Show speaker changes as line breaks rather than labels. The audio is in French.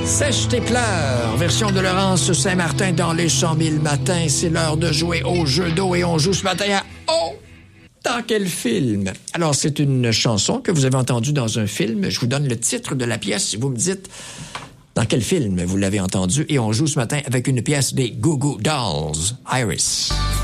Sèche tes pleurs, version de Laurence Saint-Martin dans les 100 000 matins. C'est l'heure de jouer au jeu d'eau et on joue ce matin à Oh! Dans quel film? Alors, c'est une chanson que vous avez entendue dans un film. Je vous donne le titre de la pièce et vous me dites dans quel film vous l'avez entendue. Et on joue ce matin avec une pièce des Goo Goo Dolls, Iris.